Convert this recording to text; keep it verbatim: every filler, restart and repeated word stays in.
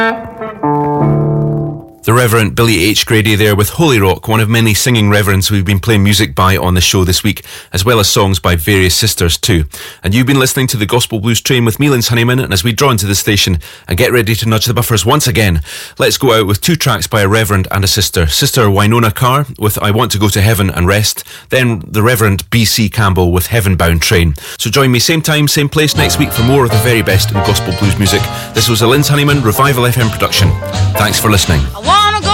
The Reverend Billy H. Grady there with Holy Rock, one of many singing reverends we've been playing music by on the show this week, as well as songs by various sisters too. And you've been listening to the Gospel Blues Train with me, Linz Honeyman, and as we draw into the station and get ready to nudge the buffers once again, let's go out with two tracks by a reverend and a sister. Sister Wynona Carr with I Want to Go to Heaven and Rest, then the Reverend B C Campbell with Heaven Bound Train. So join me same time, same place next week for more of the very best in gospel blues music. This was a Linz Honeyman Revival F M production. Thanks for listening. I wanna go